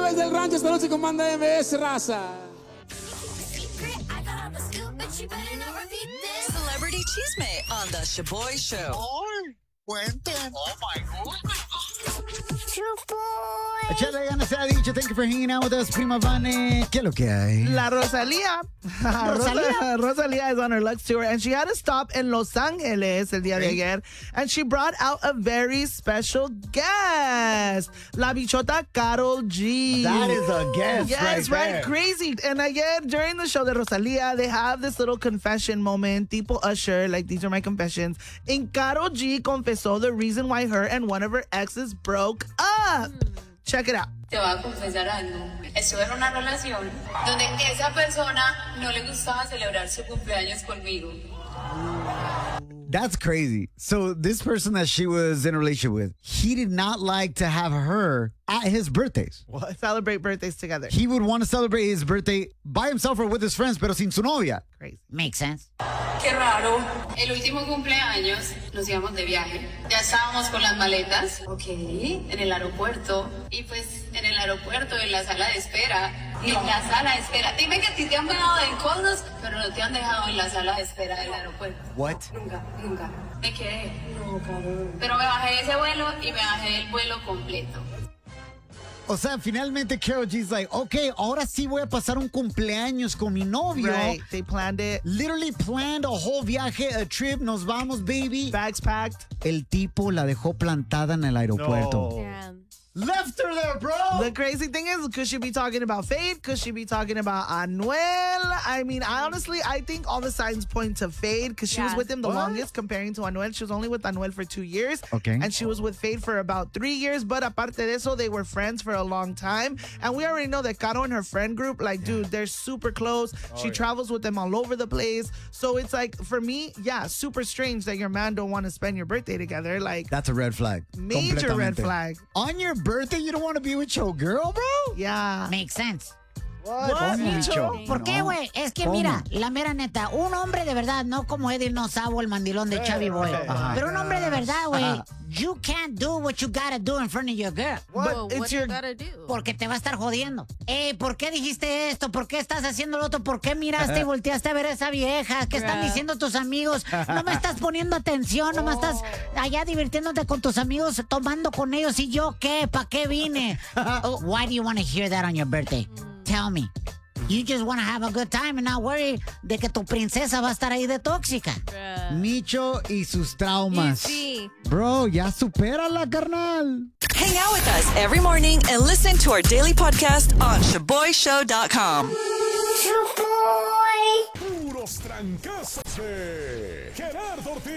desde el rancho, esta noche con Banda MS, raza. Celebrity Chisme on The Shaboy Show. Cuenten. Oh my goodness. Échale ganas, se ha dicho. Thank you for hanging out with us, Prima Vane. ¿Qué es lo que hay? La Rosalía. Rosalía is on her Lux tour, and she had to stop in Los Angeles el día de ayer, and she brought out a very special guest, la bichota Karol G. That is a guest. Yes, right there. crazy. And again, during the show de Rosalía, they have this little confession moment, tipo Usher, like these are my confessions. And Karol G confesó the reason why her and one of her exes broke up. Check it out. Te voy a confesar algo. Estuve en una relación donde esa persona no le gustaba celebrar su cumpleaños conmigo. That's crazy. So this person that she was in a relationship with, he did not like to have her at his birthdays. What? Celebrate birthdays together. He would want to celebrate his birthday by himself or with his friends, pero sin su novia. Crazy. Makes sense. Qué raro. El último cumpleaños nos íbamos de viaje. Ya estábamos con las maletas. Ok. En el aeropuerto. Y pues en el aeropuerto, en la sala de espera. En la sala de espera. Dime que a ti te han dejado en cosas, pero no te han dejado en la sala de espera del aeropuerto. What? Nunca. Me quedé. No, cabrón. Pero me bajé de ese vuelo y me bajé del vuelo completo. O sea, finalmente Karol G's like, okay, ahora sí voy a pasar un cumpleaños con mi novio. Right. They planned it. Literally planned a whole viaje, a trip, nos vamos, baby. Bags packed. El tipo la dejó plantada en el aeropuerto. No. Yeah. Left her there, bro. The crazy thing is, could she be talking about Fade? Could she be talking about Anuel? I mean, I think all the signs point to Fade because she was with him the longest comparing to Anuel. She was only with Anuel for 2 years. Okay. And she was with Fade for about 3 years. But aparte de eso, they were friends for a long time. And we already know that Caro and her friend group, like, dude, they're super close. She travels with them all over the place. So it's like, for me, yeah, super strange that your man don't want to spend your birthday together. Like, That's a red flag. major red Completamente. flag. On your birthday, you don't want to be with your girl, bro? Yeah. Makes sense. What? ¿Cómo, Micho? Micho? ¿Por qué, güey? Es que ¿Cómo? mira, la mera neta, un hombre de verdad, no como Eddie No Sabo, el mandilón de Chavi Boy, pero un hombre de verdad, güey, you can't do what you gotta do in front of your girl. Well, But what it's you your... gotta do? Porque te va a estar jodiendo. ¿Por qué dijiste esto? ¿Por qué estás haciendo lo otro? ¿Por qué miraste y volteaste a ver a esa vieja? ¿Qué están diciendo tus amigos? No me estás poniendo atención, nomás estás allá divirtiéndote con tus amigos, tomando con ellos. ¿Y yo qué? ¿Para qué vine? Why do you want to hear that on your birthday? Tell me. You just want to have a good time and not worry de que tu princesa va a estar ahí de tóxica. Micho y sus traumas. Sí. Bro, ya supérala, carnal. Hang out with us every morning and listen to our daily podcast on ShaboyShow.com. Puros trancazos de Gerardo Ortiz.